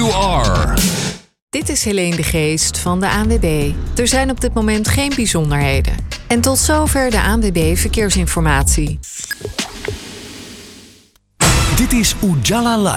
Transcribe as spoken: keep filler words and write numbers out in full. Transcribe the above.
you are. Dit is Helene de Geest van de A N W B. Er zijn op dit moment geen bijzonderheden. En tot zover de A N W B Verkeersinformatie. Dit is Ujala Live.